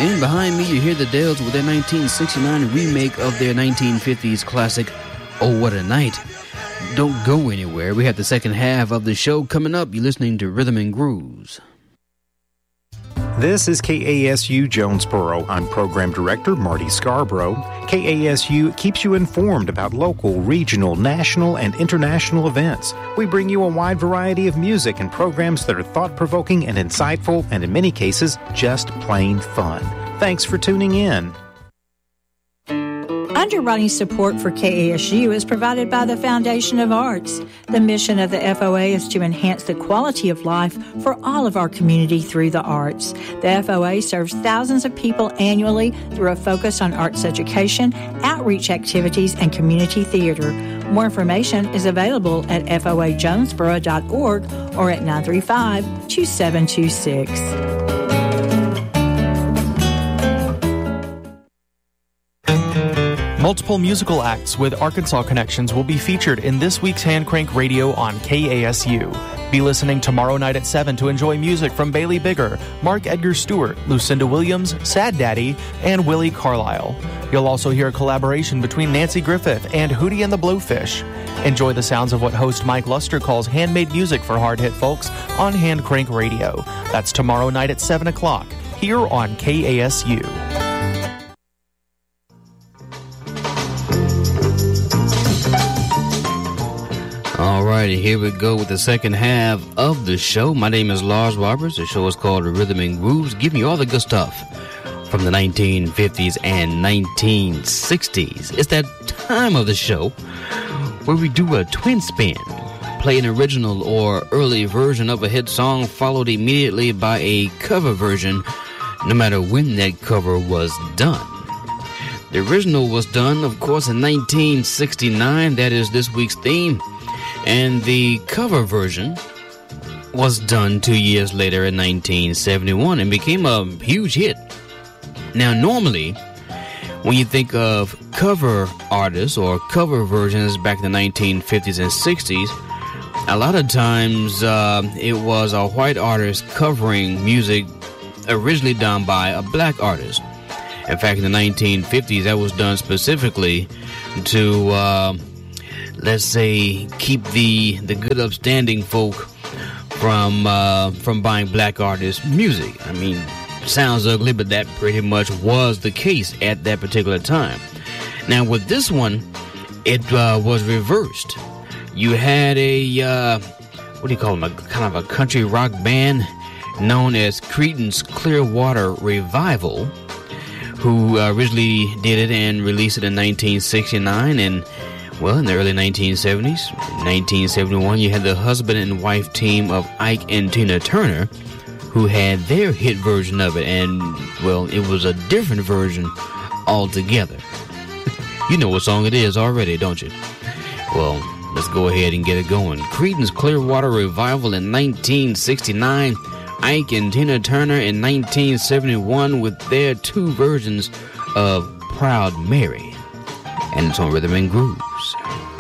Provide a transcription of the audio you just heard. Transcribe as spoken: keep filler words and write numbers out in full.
And behind me, you hear the Dells with their nineteen sixty-nine remake of their nineteen fifties classic, Oh What a Night. Don't go anywhere. We have the second half of the show coming up. You're listening to Rhythm and Grooves. This is K A S U Jonesboro. I'm Program Director Marty Scarborough. K A S U keeps you informed about local, regional, national, and international events. We bring you a wide variety of music and programs that are thought-provoking and insightful, and in many cases, just plain fun. Thanks for tuning in. Underwriting support for K A S U is provided by the Foundation of Arts. The mission of the F O A is to enhance the quality of life for all of our community through the arts. The F O A serves thousands of people annually through a focus on arts education, outreach activities, and community theater. More information is available at F O A jonesboro dot org or at nine three five, two seven two six. Multiple musical acts with Arkansas connections will be featured in this week's Hand Crank Radio on K A S U. Be listening tomorrow night at seven to enjoy music from Bailey Bigger, Mark Edgar Stewart, Lucinda Williams, Sad Daddy, and Willie Carlisle. You'll also hear a collaboration between Nancy Griffith and Hootie and the Blowfish. Enjoy the sounds of what host Mike Luster calls handmade music for hard-hit folks on Hand Crank Radio. That's tomorrow night at seven o'clock here on K A S U. Alrighty, here we go with the second half of the show. My name is Lars Roberts. The show is called Rhythm and Grooves. Give me all the good stuff from the nineteen fifties and nineteen sixties. It's that time of the show where we do a twin spin. Play an original or early version of a hit song followed immediately by a cover version, no matter when that cover was done. The original was done, of course, in nineteen sixty-nine. That is this week's theme. And the cover version was done two years later in nineteen seventy-one and became a huge hit. Now, normally, when you think of cover artists or cover versions back in the nineteen fifties and sixties, a lot of times uh, it was a white artist covering music originally done by a black artist. In fact, in the nineteen fifties, that was done specifically to... Uh, let's say, keep the the good upstanding folk from uh, from buying black artists' music. I mean, sounds ugly, but that pretty much was the case at that particular time. Now, with this one, it uh, was reversed. You had a, uh, what do you call them, a kind of a country rock band known as Creedence Clearwater Revival, who uh, originally did it and released it in nineteen sixty-nine, and well, in the early nineteen seventies, in nineteen seventy-one, you had the husband and wife team of Ike and Tina Turner, who had their hit version of it, and, well, it was a different version altogether. You know what song it is already, don't you? Well, let's go ahead and get it going. Creedence Clearwater Revival in nineteen sixty-nine, Ike and Tina Turner in nineteen seventy-one with their two versions of Proud Mary. And it's on Rhythm and Groove.